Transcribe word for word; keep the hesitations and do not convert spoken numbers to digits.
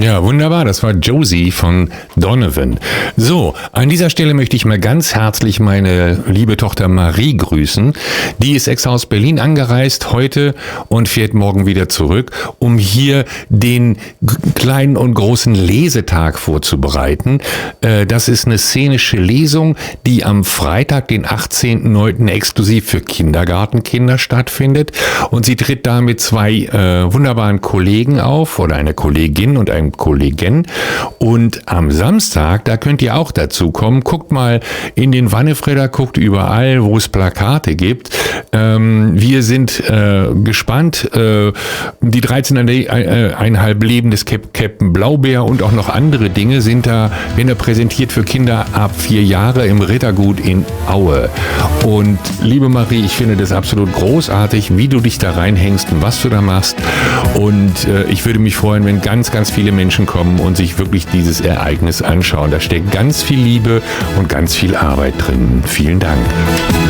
Ja, wunderbar. Das war Josie von Donovan. So, an dieser Stelle möchte ich mal ganz herzlich meine liebe Tochter Marie grüßen. Die ist extra aus Berlin angereist heute und fährt morgen wieder zurück, um hier den kleinen und großen Lesetag vorzubereiten. Das ist eine szenische Lesung, die am Freitag, den achtzehnten neunten exklusiv für Kindergartenkinder stattfindet. Und sie tritt da mit zwei äh, wunderbaren Kollegen auf oder eine Kollegin und ein Kollegen. Und am Samstag, da könnt ihr auch dazu kommen. Guckt mal in den Wannefredder, guckt überall, wo es Plakate gibt. Ähm, wir sind äh, gespannt. Äh, die dreizehneinhalb Leben des Cap- Captain Blaubeer und auch noch andere Dinge sind da, werden da präsentiert für Kinder ab vier Jahre im Rittergut in Aue. Und liebe Marie, ich finde das absolut großartig, wie du dich da reinhängst und was du da machst. Und äh, ich würde mich freuen, wenn ganz, ganz viele Menschen kommen und sich wirklich dieses Ereignis anschauen. Da steckt ganz viel Liebe und ganz viel Arbeit drin. Vielen Dank.